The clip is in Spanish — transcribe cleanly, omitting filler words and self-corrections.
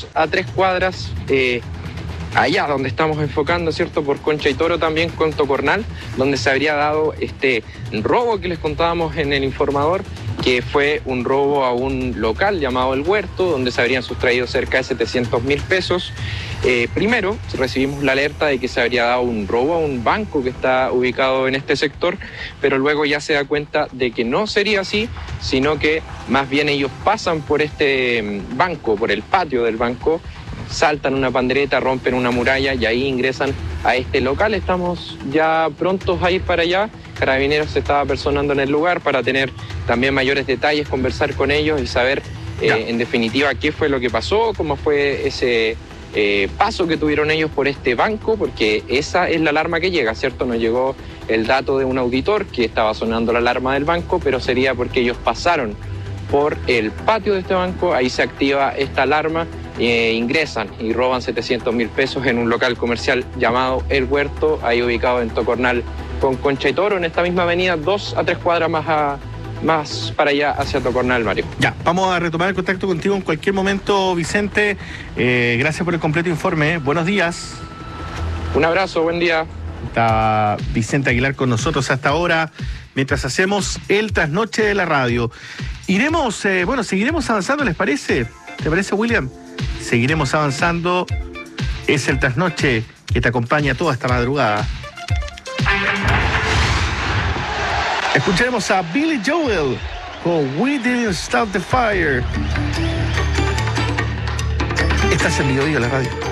a 3 cuadras allá donde estamos enfocando, ¿cierto? Por Concha y Toro, también con Tocornal, donde se habría dado este robo que les contábamos en el informador, que fue un robo a un local llamado El Huerto, donde se habrían sustraído cerca de 700.000 pesos. Primero recibimos la alerta de que se habría dado un robo a un banco que está ubicado en este sector, pero luego ya se da cuenta de que no sería así, sino que más bien ellos pasan por este banco, por el patio del banco, saltan una pandereta, rompen una muralla y ahí ingresan a este local. Estamos ya prontos a ir para allá. Carabineros se estaba personando en el lugar para tener también mayores detalles, conversar con ellos y saber en definitiva qué fue lo que pasó, cómo fue ese paso que tuvieron ellos por este banco, porque esa es la alarma que llega, ¿cierto? Nos llegó el dato de un auditor que estaba sonando la alarma del banco, pero sería porque ellos pasaron por el patio de este banco, ahí se activa esta alarma, ingresan y roban 700.000 pesos en un local comercial llamado El Huerto, ahí ubicado en Tocornal con Concha y Toro, en esta misma avenida, 2 a 3 cuadras más para allá hacia Tocornal, Mario. Ya, vamos a retomar el contacto contigo en cualquier momento, Vicente. Gracias por el completo informe. Buenos días. Un abrazo, buen día. Está Vicente Aguilar con nosotros hasta ahora, mientras hacemos el trasnoche de la radio. Seguiremos avanzando, ¿les parece? ¿Te parece, William? Seguiremos avanzando. Es el trasnoche que te acompaña toda esta madrugada. Escucharemos a Billy Joel con We Didn't Stop the Fire. Estás en Mediodía, la radio.